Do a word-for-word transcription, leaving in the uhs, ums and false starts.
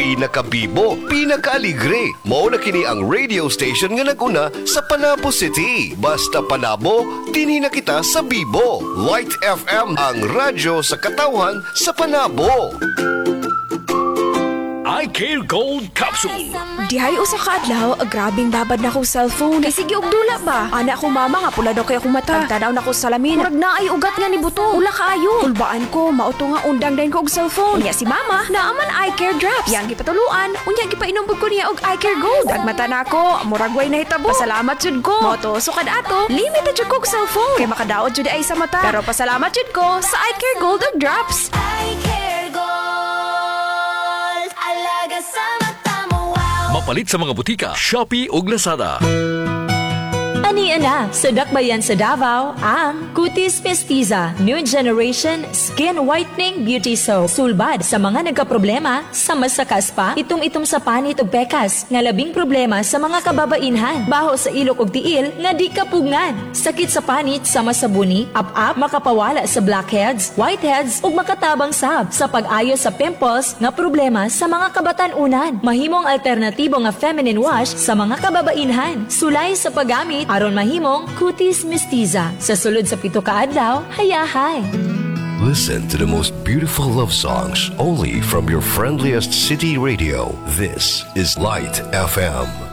pinakabibo, pinakaaligre. Mao na kini ang radio station nga naguna sa Panabo City. Basta Panabo, dinhi na kita sa Bibo. Light F M, ang radyo sa katawhan sa Panabo. I Care Gold Capsule. Dihay usa ka adlaw, grabing babad na akong cellphone. Kay sige og dula ba? Ana ko mama nga pula daw kay akong mata. Tanaw na ko salamin. Murag na ay ugat nga ni buto. Ula kaayo. Tulbaan ko, mauto nga undang dayon ko og cellphone. Unya si mama, naaman eye care drops. Yang gipatuluan, unya gipainom pud ko niya og eye care gold. Dagmata na ako, murag way nahitabo. Pasalamat jud ko. Moto sukad ato, limited jud ko og cellphone. Kay makadaot jud ay sa mata. Pero pasalamat jud ko sa eye care gold og drops. Eye care gold. Alaga sa mata mo, wow. Mapalit sa mga butika, Shopee ug Lazada. Ani ana, sa dakbayan sa Davao, ang Cutis Mestiza New Generation Skin Whitening Beauty Soap. Sulbad sa mga nagkaproblema sa masakas pa, itom-itom sa panit ug pekas, nga labing problema sa mga kababainhan, baho sa ilok ug tiil nga di kapugngan, sakit sa panit sa masabuni, up-up, makapawala sa blackheads, whiteheads ug makatabang sab sa pag-ayo sa pimples nga problema sa mga kabatan-unan. Mahimong alternatibo nga feminine wash sa mga kababainhan. Sulay sa paggamit aron mahimong Cutis Mestiza. Sa sulod sa pito ka adlaw, hayahay. Listen to the most beautiful love songs only from your friendliest city radio. This is Light F M.